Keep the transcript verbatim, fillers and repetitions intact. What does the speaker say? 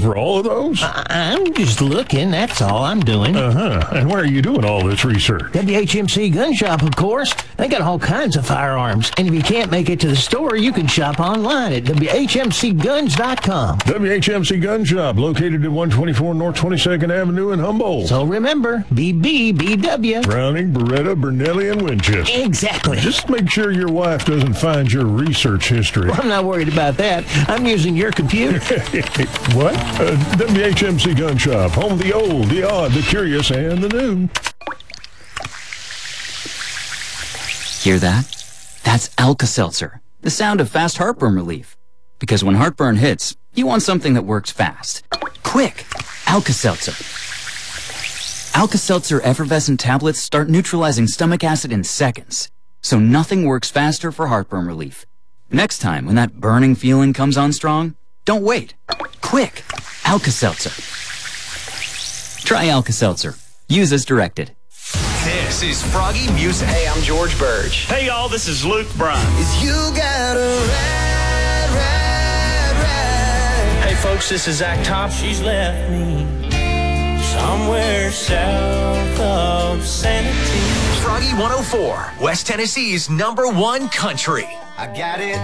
for all of those? I- I'm just looking, that's all I'm doing. Uh-huh. And where are you doing all this research? W H M C Gun Shop, of course. They got all kinds of firearms. And if you can't make it to the store, you can shop online at W H M C guns dot com. W H M C Gun Shop, located at one twenty-four North twenty-second Avenue in Humboldt. So remember, B B B W. Browning, Beretta, Bernelli, and Winchester. Exactly. Just make sure your wife doesn't find your research history. I'm not worried about that. I'm using your computer. What? Uh, W H M C Gun Shop, home of the old, the odd, the curious, and the new. Hear that? That's Alka-Seltzer, the sound of fast heartburn relief. Because when heartburn hits, you want something that works fast. Quick! Alka-Seltzer. Alka-Seltzer effervescent tablets start neutralizing stomach acid in seconds. So nothing works faster for heartburn relief. Next time, when that burning feeling comes on strong, don't wait. Quick! Alka-Seltzer. Try Alka-Seltzer. Use as directed. This is Froggy Music. Hey, I'm George Burge. Hey, y'all, this is Luke Bryan. Is you gotta ride, ride, ride. Hey, folks, this is Zach Top. She's left me somewhere south of Santee. Froggy one oh four, West Tennessee's number one country. I got it